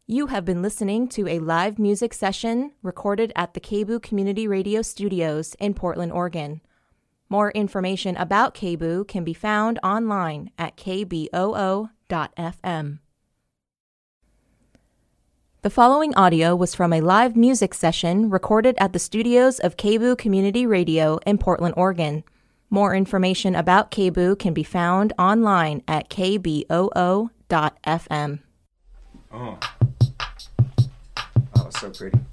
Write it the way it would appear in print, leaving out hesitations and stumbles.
You have been listening to a live music session recorded at the KBOO Community Radio Studios in Portland, Oregon. More information about KBOO can be found online at kboo.fm. The following audio was from a live music session recorded at the studios of KBOO Community Radio in Portland, Oregon. More information about KBOO can be found online at kboo.fm. Oh, that was so pretty.